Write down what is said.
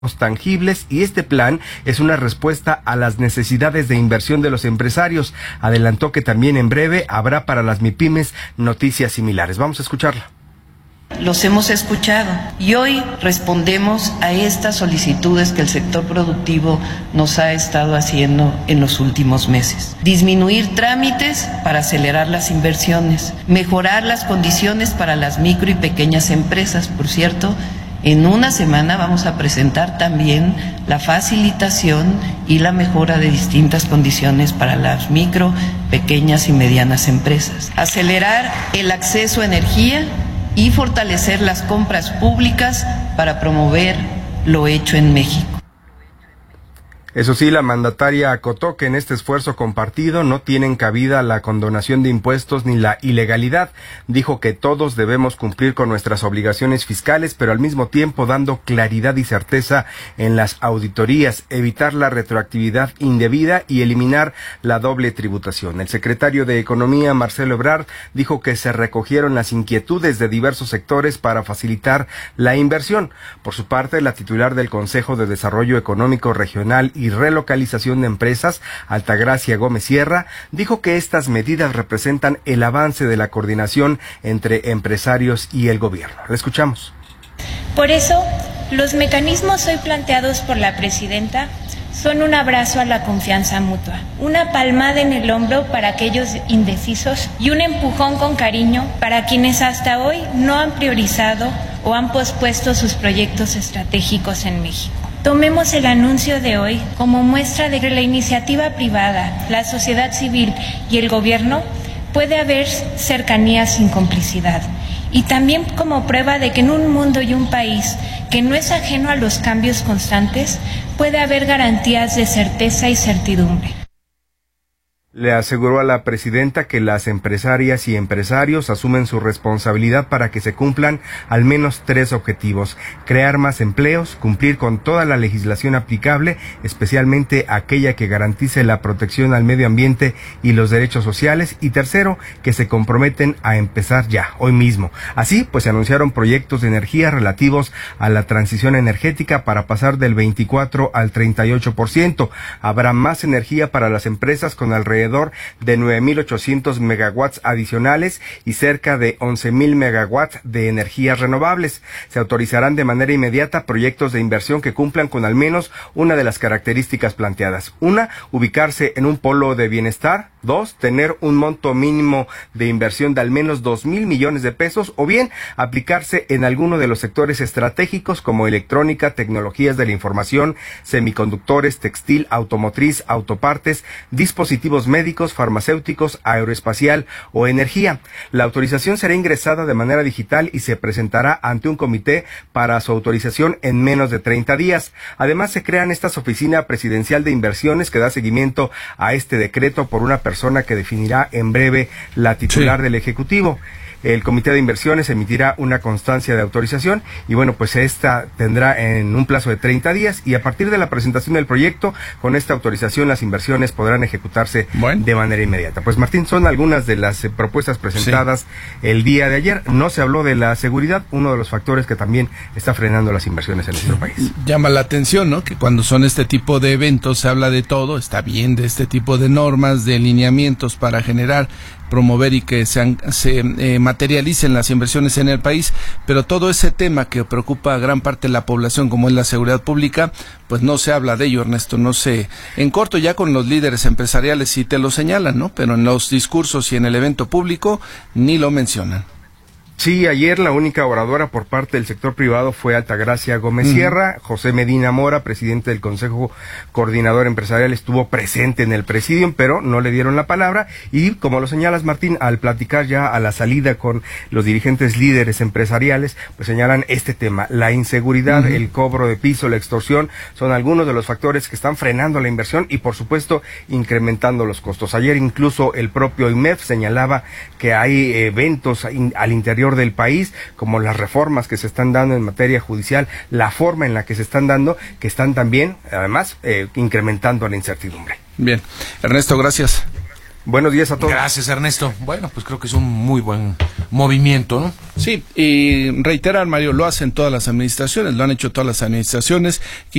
tangibles, y este plan es una respuesta a las necesidades de inversión de los empresarios. Adelantó que también en breve habrá para las MIPYMES noticias similares. Vamos a escucharla. Los hemos escuchado y hoy respondemos a estas solicitudes que el sector productivo nos ha estado haciendo en los últimos meses. Disminuir trámites para acelerar las inversiones, mejorar las condiciones para las micro y pequeñas empresas. Por cierto, en una semana vamos a presentar también la facilitación y la mejora de distintas condiciones para las micro, pequeñas y medianas empresas. Acelerar el acceso a energía y fortalecer las compras públicas para promover lo hecho en México. Eso sí, la mandataria acotó que en este esfuerzo compartido no tienen cabida la condonación de impuestos ni la ilegalidad. Dijo que todos debemos cumplir con nuestras obligaciones fiscales, pero al mismo tiempo dando claridad y certeza en las auditorías, evitar la retroactividad indebida y eliminar la doble tributación. El secretario de Economía, Marcelo Ebrard, dijo que se recogieron las inquietudes de diversos sectores para facilitar la inversión. Por su parte, la titular del Consejo de Desarrollo Económico Regional y Relocalización de Empresas, Altagracia Gómez Sierra, dijo que estas medidas representan el avance de la coordinación entre empresarios y el gobierno. La escuchamos. Por eso, los mecanismos hoy planteados por la presidenta son un abrazo a la confianza mutua, una palmada en el hombro para aquellos indecisos y un empujón con cariño para quienes hasta hoy no han priorizado o han pospuesto sus proyectos estratégicos en México. Tomemos el anuncio de hoy como muestra de que la iniciativa privada, la sociedad civil y el gobierno puede haber cercanía sin complicidad, y también como prueba de que en un mundo y un país que no es ajeno a los cambios constantes, puede haber garantías de certeza y certidumbre. Le aseguró a la presidenta que las empresarias y empresarios asumen su responsabilidad para que se cumplan al menos 3 objetivos: crear más empleos, cumplir con toda la legislación aplicable, especialmente aquella que garantice la protección al medio ambiente y los derechos sociales, y tercero, que se comprometen a empezar ya, hoy mismo. Así, pues se anunciaron proyectos de energía relativos a la transición energética para pasar del 24 al 38%. Habrá más energía para las empresas con alrededor de 9.800 megawatts adicionales y cerca de 11.000 megawatts de energías renovables. Se autorizarán de manera inmediata proyectos de inversión que cumplan con al menos una de las características planteadas. 1, ubicarse en un polo de bienestar. 2, tener un monto mínimo de inversión de al menos 2,000 millones de pesos, o bien aplicarse en alguno de los sectores estratégicos como electrónica, tecnologías de la información, semiconductores, textil, automotriz, autopartes, dispositivos médicos, farmacéuticos, aeroespacial o energía. La autorización será ingresada de manera digital y se presentará ante un comité para su autorización en menos de 30 días. Además, se crean estas oficinas presidencial de inversiones que da seguimiento a este decreto por una persona que definirá en breve la titular del Ejecutivo. El Comité de Inversiones emitirá una constancia de autorización y bueno, pues esta tendrá en un plazo de 30 días y a partir de la presentación del proyecto, con esta autorización las inversiones podrán ejecutarse de manera inmediata. Pues Martín, son algunas de las propuestas presentadas el día de ayer. No se habló de la seguridad, uno de los factores que también está frenando las inversiones en nuestro país. Llama la atención, ¿no?, que cuando son este tipo de eventos se habla de todo, está bien, de este tipo de normas, de lineamientos para generar, promover y que se materialicen las inversiones en el país, pero todo ese tema que preocupa a gran parte de la población, como es la seguridad pública, pues no se habla de ello, Ernesto. No sé, en corto ya con los líderes empresariales sí te lo señalan, ¿no?, pero en los discursos y en el evento público ni lo mencionan. Sí, ayer la única oradora por parte del sector privado fue Altagracia Gómez Sierra. José Medina Mora, presidente del Consejo Coordinador Empresarial, estuvo presente en el presidium, pero no le dieron la palabra. Y como lo señalas, Martín, al platicar ya a la salida con los dirigentes líderes empresariales, pues señalan este tema: la inseguridad, el cobro de piso, la extorsión, son algunos de los factores que están frenando la inversión y, por supuesto, incrementando los costos. Ayer incluso el propio IMEF señalaba que hay eventos al interior del país, como las reformas que se están dando en materia judicial, la forma en la que se están dando, que están también, además, incrementando la incertidumbre. Bien, Ernesto, gracias. Buenos días a todos. Gracias, Ernesto. Bueno, pues creo que es un muy buen movimiento, ¿no? Sí, y reiterar, Mario, lo hacen todas las administraciones, lo han hecho todas las administraciones.